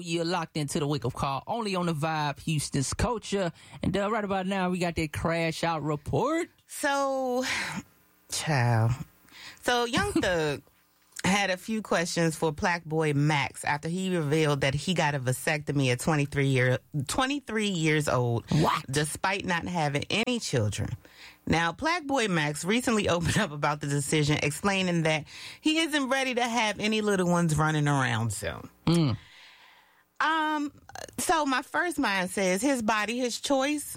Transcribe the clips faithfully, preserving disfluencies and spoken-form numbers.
You're locked into the wake up call only on the Vibe, Houston's culture. And uh, right about now, we got that crash out report. So, child. So, Young Thug had a few questions for Black Boy Max after he revealed that he got a vasectomy at twenty-three, year, twenty-three years old. What? Despite not having any children. Now, Black Boy Max recently opened up about the decision, explaining that he isn't ready to have any little ones running around soon. Mm. Um, so my first mind says his body, his choice.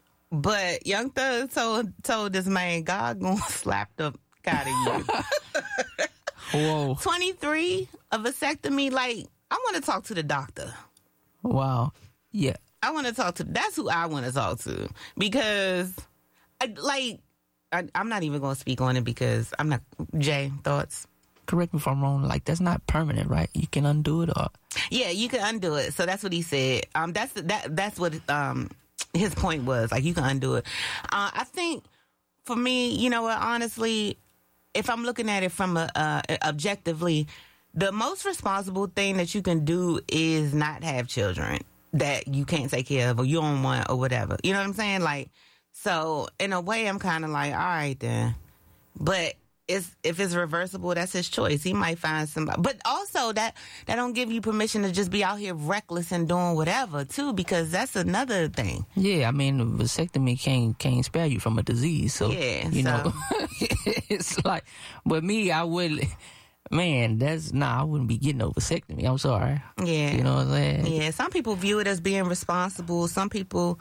But Young Thug told, told this man, God gonna slap the out of you. Whoa. twenty-three, a vasectomy, like, I want to talk to the doctor. Wow. Yeah. I want to talk to, that's who I want to talk to. Because, I, like, I, I'm not even going to speak on it because I'm not, Jay, thoughts? Correct me if I'm wrong. Like, that's not permanent, right? You can undo it or... Yeah, you can undo it. So that's what he said. Um, that's that. That's what um his point was. Like, you can undo it. Uh, I think, for me, you know what, honestly, if I'm looking at it from a, uh, objectively, the most responsible thing that you can do is not have children that you can't take care of or you don't want or whatever. You know what I'm saying? Like, so in a way, I'm kind of like, all right then. But it's, if it's reversible, that's his choice. He might find somebody. But also, that that don't give you permission to just be out here reckless and doing whatever, too, because that's another thing. Yeah, I mean, vasectomy can't, can't spare you from a disease. So, yeah, you so. know, it's like, but me, I would, man, that's, nah, I wouldn't be getting no vasectomy. I'm sorry. Yeah. You know what I'm saying? Yeah, some people view it as being responsible. Some people,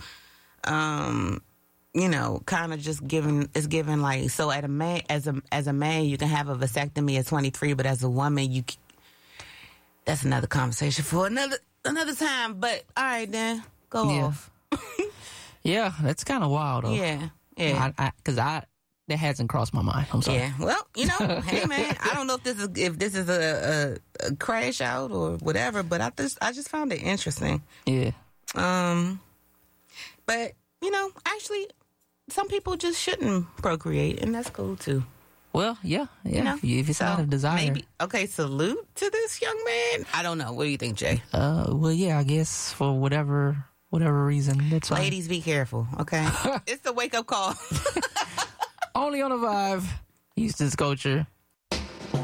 um... you know, kind of just giving, is giving like, so at a man, as a, as a man, you can have a vasectomy at twenty-three, but as a woman, you, that's another conversation for another, another time. But all right, then go Yeah. off. Yeah, that's kind of wild though. Yeah. Yeah. I, I, cause I, that hasn't crossed my mind. I'm sorry. Yeah. Well, you know, hey man, I don't know if this is, if this is a, a, a crash out or whatever, but I just, I just found it interesting. Yeah. Um, but you know, actually, some people just shouldn't procreate, and that's cool too. Well, yeah, yeah. You know? If, you, if it's So, not a desire. Maybe. Okay, salute to this young man. I don't know. What do you think, Jay? Uh, well, yeah, I guess for whatever whatever reason, that's fine. Ladies, be careful, okay? It's the wake-up call. Only on a Vibe, Houston's culture.